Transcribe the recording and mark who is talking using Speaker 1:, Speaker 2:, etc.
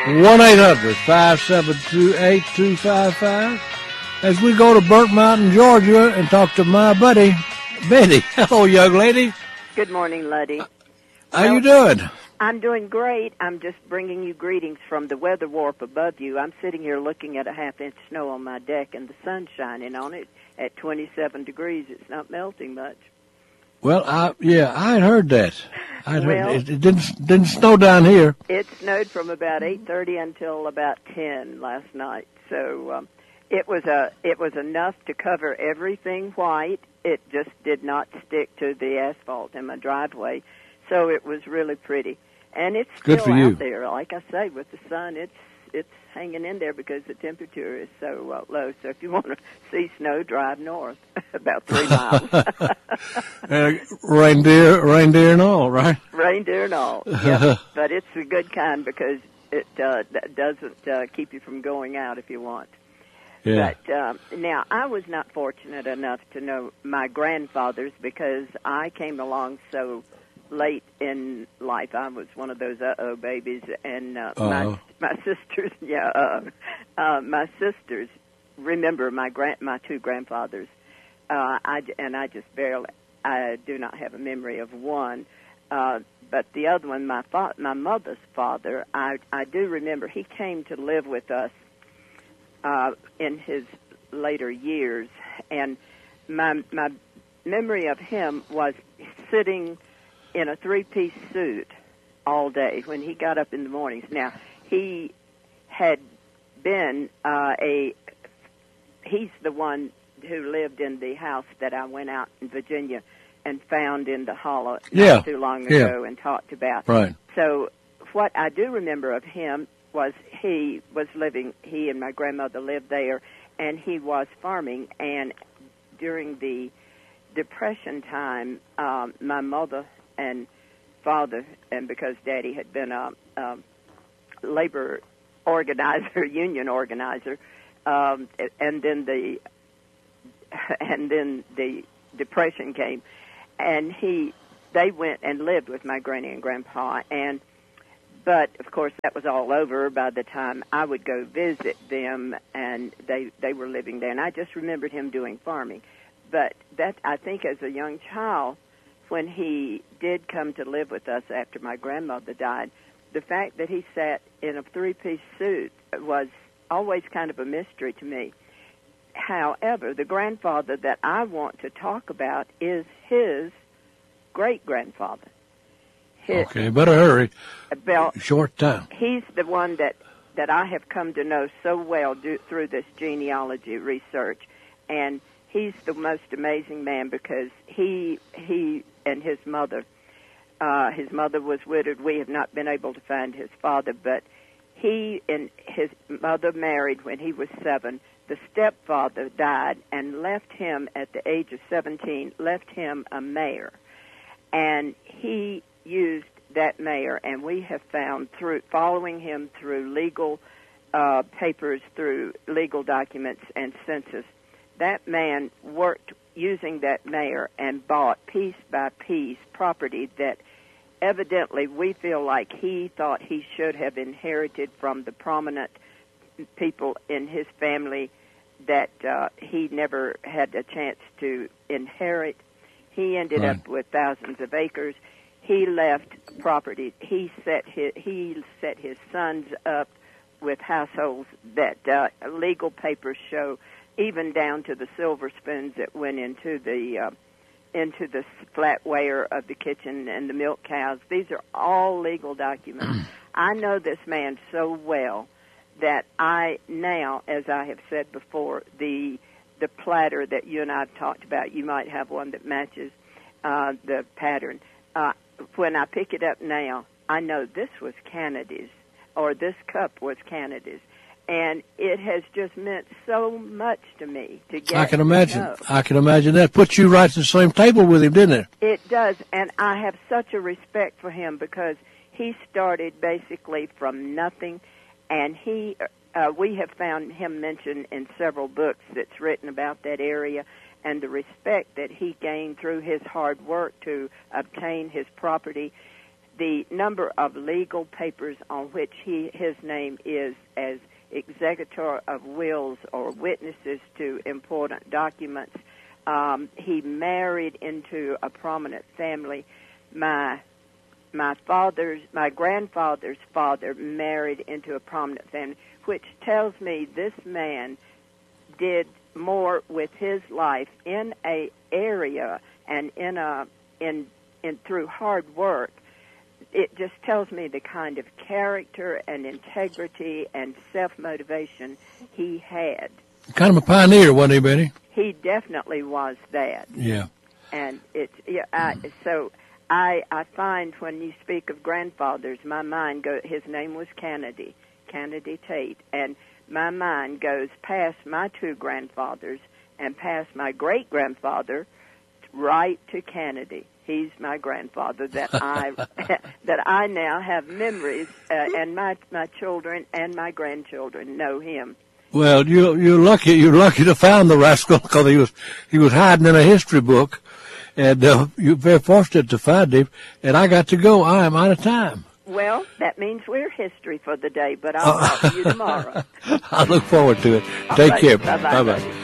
Speaker 1: 1-800-572-8255 as we go to Burnt Mountain, Georgia, and talk to my buddy, Betty. Hello, young lady.
Speaker 2: Good morning, Luddy.
Speaker 1: How you doing?
Speaker 2: I'm doing great. I'm just bringing you greetings from the weather warp above you. I'm sitting here looking at a half-inch snow on my deck, and the sun's shining on it at 27 degrees. It's not melting much.
Speaker 1: Well, I had heard that. It didn't snow down here.
Speaker 2: It snowed from about 8:30 until about 10 last night. So it was enough to cover everything white. It just did not stick to the asphalt in my driveway. So it was really pretty. And it's still
Speaker 1: good for you
Speaker 2: out there. Like I say, with the sun, it's hanging in there because the temperature is so low. So if you want to see snow, drive north about 3 miles.
Speaker 1: Reindeer and all, right?
Speaker 2: Reindeer and all, yeah. But it's a good kind because it doesn't keep you from going out if you want.
Speaker 1: Yeah.
Speaker 2: But now, I was not fortunate enough to know my grandfathers because I came along so late in life. I was one of those babies, and my sisters, my sisters remember my two grandfathers. I do not have a memory of one, but the other one, my mother's father, I do remember. He came to live with us in his later years, and my memory of him was sitting in a three-piece suit all day when he got up in the mornings. Now, he had been he's the one who lived in the house that I went out in Virginia and found in the hollow not too long ago and talked about.
Speaker 1: Right.
Speaker 2: So what I do remember of him was he and my grandmother lived there, and he was farming, and during the Depression time, my mother and father, and because Daddy had been a labor organizer, union organizer, and then the Depression came, and they went and lived with my granny and grandpa, but of course that was all over by the time I would go visit them, and they were living there, and I just remembered him doing farming. But that, I think, as a young child, when he did come to live with us after my grandmother died, the fact that he sat in a three-piece suit was always kind of a mystery to me. However, the grandfather that I want to talk about is his great-grandfather.
Speaker 1: Okay, better hurry. Short time.
Speaker 2: He's the one that I have come to know so well through this genealogy research, and he's the most amazing man because he and his mother was widowed. We have not been able to find his father, but he and his mother married when he was 7. The stepfather died and left him at the age of 17, left him a mare. And he used that mare, and we have found following him through legal papers, through legal documents and census, that man worked using that mare and bought piece by piece property that evidently we feel like he thought he should have inherited from the prominent people in his family that he never had a chance to inherit. He ended up with thousands of acres. He left property. He set his sons up with households that legal papers show, even down to the silver spoons that went into the flatware of the kitchen and the milk cows. These are all legal documents. I know this man so well that I now, as I have said before, the platter that you and I have talked about, you might have one that matches the pattern. When I pick it up now, I know this was Kennedy's, or this cup was Kennedy's. And it has just meant so much to me to get.
Speaker 1: I can imagine. I can imagine that. Put you right at the same table with him, didn't it?
Speaker 2: It does, and I have such a respect for him because he started basically from nothing, and we have found him mentioned in several books that's written about that area, and the respect that he gained through his hard work to obtain his property. the number of legal papers on which his name is as executor of wills or witnesses to important documents. He married into a prominent family. My grandfather's father married into a prominent family, which tells me this man did more with his life in a area and in through hard work. It just tells me the kind of character and integrity and self-motivation he had.
Speaker 1: Kind of a pioneer, wasn't he, Betty?
Speaker 2: He definitely was that.
Speaker 1: Yeah.
Speaker 2: And so I find when you speak of grandfathers, my mind goes, his name was Kennedy Tate, and my mind goes past my two grandfathers and past my great-grandfather right to Kennedy. He's my grandfather that I now have memories, and my children and my grandchildren know him.
Speaker 1: Well, you're lucky to find the rascal, because he was hiding in a history book, and you're very fortunate to find him. And I got to go. I am out of time.
Speaker 2: Well, that means we're history for the day, but I'll talk to you tomorrow.
Speaker 1: I look forward to it. Take care.
Speaker 2: Bye-bye.
Speaker 1: Bye-bye.